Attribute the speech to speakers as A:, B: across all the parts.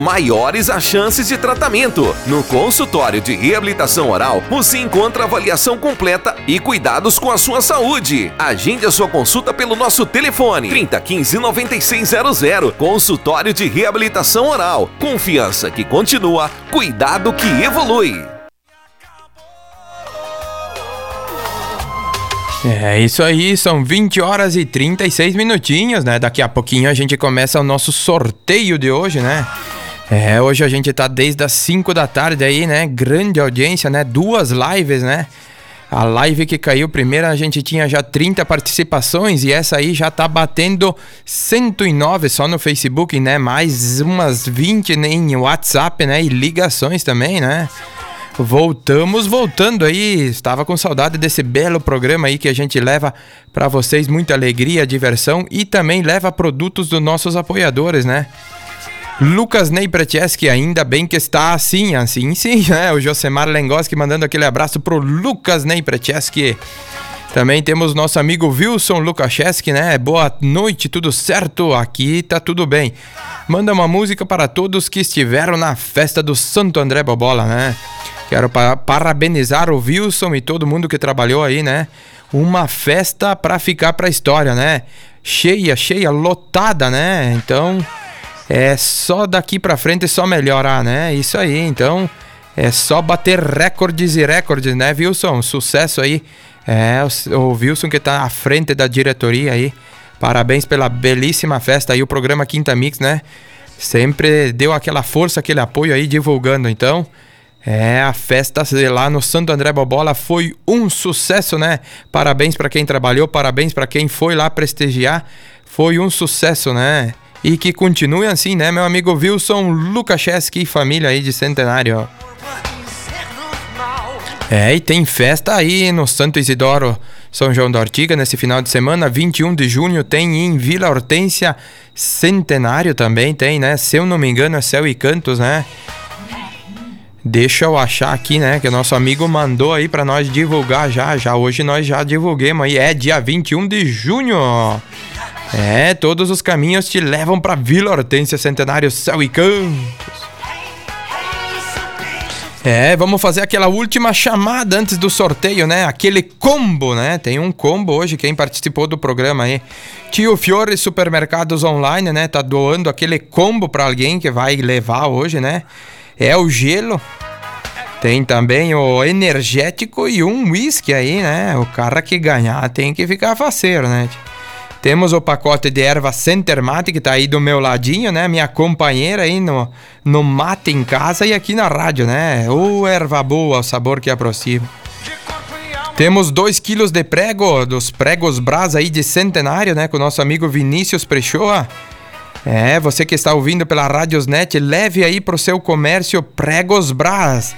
A: maiores as chances de tratamento. No consultório de reabilitação oral, você encontra avaliação completa e cuidados com a sua saúde. Agende a sua consulta pelo nosso telefone 3015-9600. Consultório de reabilitação oral. Confiança que continua, cuidado que evolui.
B: É isso aí, são 20 horas e 36 minutinhos, né? Daqui a pouquinho a gente começa o nosso sorteio de hoje, né? Hoje a gente tá desde as 5 da tarde aí, né? Grande audiência, né? 2 lives, né? A live que caiu primeiro, a gente tinha já 30 participações e essa aí já tá batendo 109 só no Facebook, né? Mais umas 20 em WhatsApp, né? E ligações também, né? Voltando aí, estava com saudade desse belo programa aí que a gente leva para vocês muita alegria, diversão e também leva produtos dos nossos apoiadores, né? Lucas Ney Pretcheski, ainda bem que está assim sim, né? O Josemar Lengoski mandando aquele abraço pro Lucas Ney Pretcheski. Também temos nosso amigo Wilson Lukascheski, né? Boa noite, tudo certo? Aqui tá tudo bem. Manda uma música para todos que estiveram na festa do Santo André Bobola, né? Quero parabenizar o Wilson e todo mundo que trabalhou aí, né? Uma festa pra ficar pra história, né? Cheia, lotada, né? Então, é só daqui pra frente só melhorar, né? Isso aí, então, é só bater recordes e recordes, né, Wilson? Sucesso aí. O Wilson que tá à frente da diretoria aí. Parabéns pela belíssima festa aí, o programa Quinta Mix, né? Sempre deu aquela força, aquele apoio aí, divulgando, então... a festa lá no Santo André Bobola foi um sucesso, né? Parabéns pra quem trabalhou, parabéns pra quem foi lá prestigiar. Foi um sucesso, né? E que continue assim, né, meu amigo Wilson Lukascheski e família aí de Centenário. E tem festa aí no Santo Isidoro, São João da Ortiga, nesse final de semana, 21 de junho, tem em Vila Hortência Centenário também, tem, né? Se eu não me engano é Céu e Cantos, né? Deixa eu achar aqui, né, que o nosso amigo mandou aí pra nós divulgar já hoje nós já divulguemos aí, dia 21 de junho. Todos os caminhos te levam pra Vila Hortência Centenário, Céu e Cantos. Vamos fazer aquela última chamada antes do sorteio, né, aquele combo, né, tem um combo hoje, quem participou do programa aí, Tio Fiore Supermercados Online, né, tá doando aquele combo pra alguém que vai levar hoje, né. O gelo, tem também o energético e um whisky aí, né? O cara que ganhar tem que ficar faceiro, né? Temos o pacote de erva Center Mate, que tá aí do meu ladinho, né? Minha companheira aí no mate em casa e aqui na rádio, né? Erva boa, o sabor que aproxima. Temos 2 quilos de prego, dos pregos Brás aí de Centenário, né? Com o nosso amigo Vinícius Prechoa. Você que está ouvindo pela Radiosnet, leve aí pro seu comércio Pregos Brás.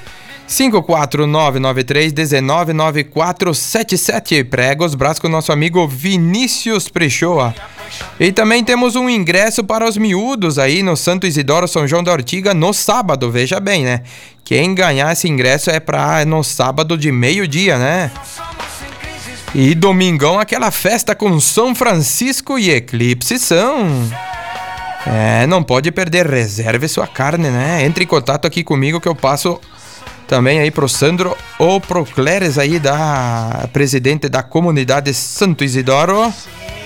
B: 54993199477. Pregos Brás com o nosso amigo Vinícius Prechoa. E também temos um ingresso para os miúdos aí no Santo Isidoro, São João da Ortiga, no sábado, veja bem, né? Quem ganhar esse ingresso é no sábado de meio-dia, né? E domingão aquela festa com São Francisco e Eclipse São... não pode perder, reserve sua carne, né? Entre em contato aqui comigo que eu passo também aí pro Sandro ou pro Cléres aí, presidente da comunidade Santo Isidoro.